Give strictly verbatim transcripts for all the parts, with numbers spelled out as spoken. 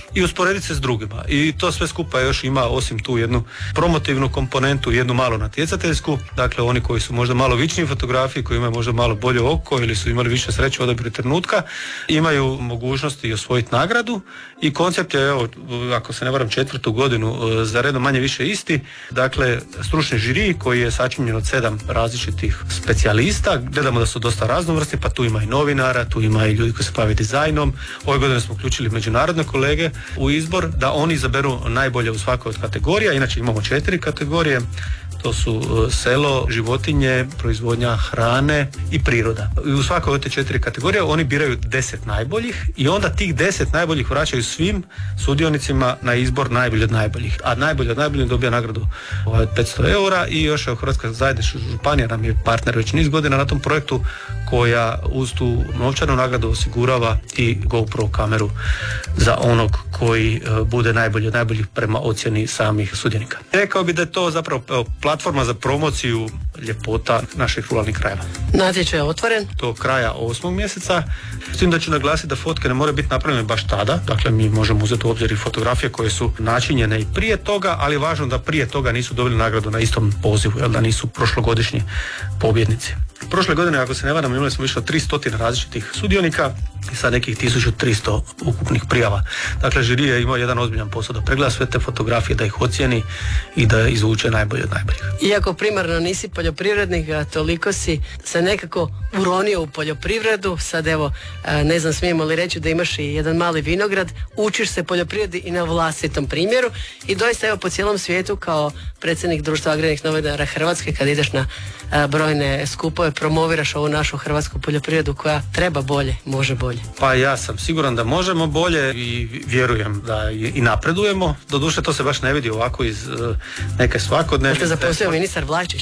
i usporediti se s drugima. I to sve skupa još ima osim tu jednu promotivnu komponentu, jednu malo natjecateljsku, dakle oni koji su možda malo vičniji fotografiji, koji imaju možda malo bolje oko ili su imali više sreće u odabiru trenutka, imaju mogućnosti osvojiti nagradu i koncept je, evo, ako se ne varam, četvrtu godinu za redom manje više isti, dakle stručni žiri koji je sačinjen od sedam različitih specijalista, gledamo da su dosta raznovrsni, pa tu ima i novinara, tu ima i ljudi koji se bave dizajnom. Ove godine smo uključili međunarodne kolege u izbor da oni izaberu najbolje u svakoj od kategorija, inače imamo četiri kategorije. To su selo, životinje, proizvodnja hrane i priroda. I u svakoj od te četiri kategorije oni biraju deset najboljih i onda tih deset najboljih vraćaju svim sudionicima na izbor najbolji od najboljih. A najbolji od najboljih dobija nagradu od petsto eura i još je Hrvatska zajednička županija nam je partner već niz godina na tom projektu koja uz tu novčanu nagradu osigurava i GoPro kameru za onog koji bude najbolji od najboljih prema ocjeni samih sudionika. Rekao bi da je to zapravo evo, platforma za promociju ljepota naših ruralnih krajeva. Natječaj je otvoren? Do kraja osmog mjeseca. S tim da ću naglasiti da fotke ne moraju biti napravljene baš tada, dakle mi možemo uzeti u obzir i fotografije koje su načinjene i prije toga, ali je važno da prije toga nisu dobili nagradu na istom pozivu, jel da nisu prošlogodišnji pobjednici. Prošle godine, ako se ne varam, imali smo više od tristo različitih sudionika i sad nekih tisuću tristo ukupnih prijava. Dakle, žiri je imao jedan ozbiljan posao da pregleda sve te fotografije, da ih ocijeni i da izvuče najbolje od najboljih. Iako primarno nisi poljoprivrednik, a toliko si se nekako uronio u poljoprivredu, sad evo, ne znam smijemo li reći da imaš i jedan mali vinograd, učiš se poljoprivredi i na vlastitom primjeru i doista evo po cijelom svijetu kao predsjednik Društva agrarnih novinara Hrvatske, kad ideš na brojne skupove, promoviraš ovu našu hrvatsku poljoprivredu koja treba bolje, može bolje. Pa ja sam siguran da možemo bolje i vjerujem da i napredujemo. Doduše to se baš ne vidi ovako iz uh, neke svakodnevne. Možete zaposlio ministar Vlačić?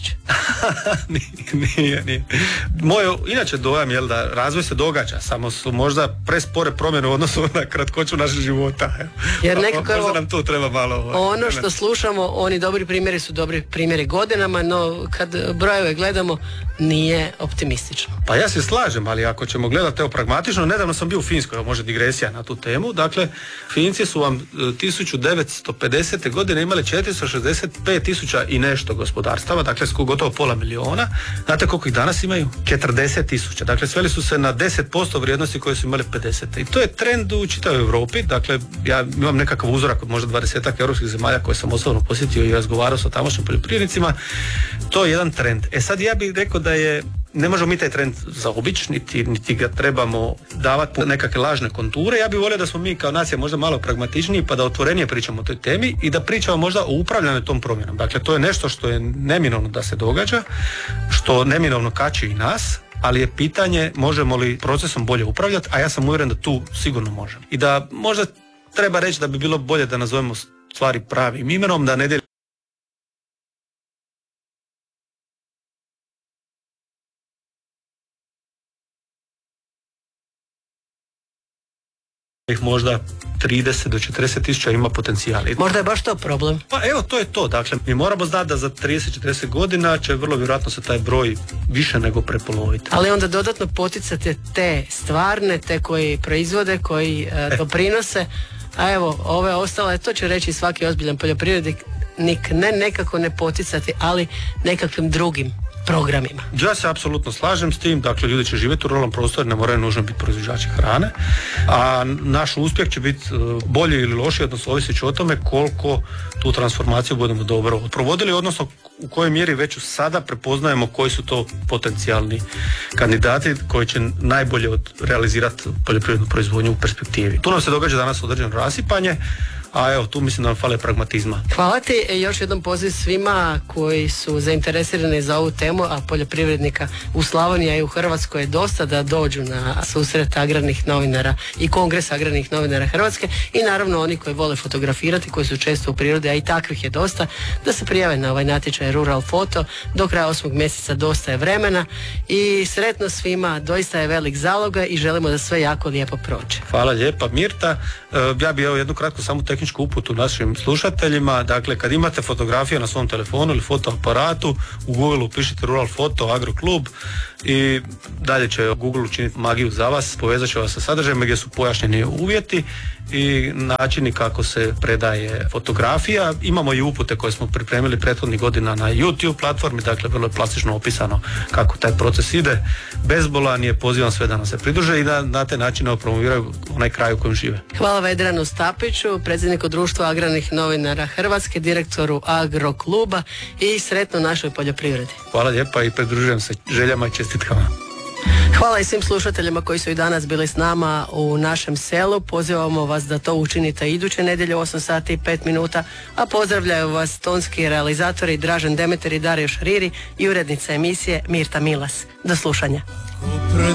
nije, nije, nije. Moj inače dojam je da razvoj se događa, samo su možda prespore promjene u odnosu na kratkoću našeg života. Jer nekako možda nam tu treba malo... Ono što slušamo, oni dobri primjeri su dobri primjeri godinama, no kad brojeve gledamo, nije optimistično. Pa ja se slažem, ali ako ćemo gledati evo pragmatično, nedavno sam bio u Finskoj, može digresija na tu temu, dakle Finci su vam tisuću devetsto pedesete godine imali četiristo šezdeset pet tisuća i nešto gospodarstava, dakle gotovo pola miliona. Znate koliko ih danas imaju? četrdeset tisuća. Dakle sveli su se na deset posto vrijednosti koje su imali pedeset. I to je trend u čitavoj Europi, dakle ja imam nekakav uzorak od možda dvadesetak europskih zemalja koje sam osobno posjetio i razgovarao sa tamošnjim poljoprivrednicima. To je jedan trend. E sad ja bih rekao da je, ne možemo mi taj trend zaobići, niti, niti ga trebamo davati nekakve lažne konture. Ja bih volio da smo mi kao nacija možda malo pragmatičniji pa da otvorenije pričamo o toj temi i da pričamo možda o upravljanju tom promjenom. Dakle, to je nešto što je neminovno da se događa, što neminovno kači i nas, ali je pitanje možemo li procesom bolje upravljati, a ja sam uvjeren da tu sigurno možemo. I da možda treba reći da bi bilo bolje da nazovemo stvari pravim imenom, da ne ih možda trideset do četrdeset tisuća ima potencijali. Možda je baš to problem. Pa evo, to je to. Dakle, mi moramo znati da za trideset do četrdeset godina će vrlo vjerojatno se taj broj više nego prepoloviti. Ali onda dodatno poticate te stvarne, te koji proizvode, koji e, doprinose, a evo, ove ostale, to će reći svaki ozbiljan poljoprivrednik, ne nekako ne poticati, ali nekakvim drugim programima. Ja se apsolutno slažem s tim, dakle ljudi će živjeti u ruralnom prostoru, ne moraju nužno biti proizvođači hrane, a naš uspjeh će biti bolji ili lošiji, odnosno ovisi o tome koliko tu transformaciju budemo dobro provodili, odnosno u kojoj mjeri već sada prepoznajemo koji su to potencijalni kandidati koji će najbolje realizirati poljoprivrednu proizvodnju u perspektivi. Tu nam se događa danas određeno rasipanje, a evo, tu mislim da nam fale pragmatizma. Hvala ti, još jednom poziv svima koji su zainteresirani za ovu temu, a poljoprivrednika u Slavoniji i u Hrvatskoj je dosta, da dođu na susret agrarnih novinara i kongres agrarnih novinara Hrvatske i naravno oni koji vole fotografirati, koji su često u prirodi, a i takvih je dosta, da se prijave na ovaj natječaj Rural Foto. Do kraja osmog mjeseca dosta je vremena i sretno svima, doista je velik zaloga i želimo da sve jako lijepo prođe. Hvala lijepa Mirta. Ja bih evo jednu kratku samo tehničku uputu našim slušateljima. Dakle, kad imate fotografije na svom telefonu ili fotoaparatu, u Google upišite Rural Foto Agroklub i dalje će Google učiniti magiju za vas, povezat će vas sa sadržajima gdje su pojašnjeni uvjeti i načini kako se predaje fotografija. Imamo i upute koje smo pripremili prethodnih godina na YouTube platformi, dakle vrlo je plastično opisano kako taj proces ide. Bezbolan je, pozivam sve da nam se pridruže i da na te načine promoviraju onaj kraj u kojem žive. Hvala Vedranu Stapiću, predsjedniku Društva agrarnih novinara Hrvatske, direktoru Agrokluba i sretno našoj poljoprivredi. Hvala lijepa i pridružujem se željama i čestitkama. Hvala i svim slušateljima koji su i danas bili s nama u našem selu. Pozivamo vas da to učinite iduće nedjelje u osam sati i pet minuta, a pozdravljaju vas tonski realizatori Dražen Demeter i Dario Šariri i urednica emisije Mirta Milas. Do slušanja. Pred